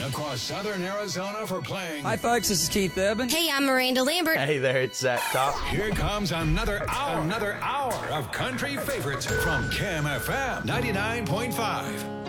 across southern Arizona for playing. Hi, folks. This is Keith Urban. Hey, I'm Miranda Lambert. Hey there, it's Zach Top. Here comes another hour of country favorites from KMFM 99.5.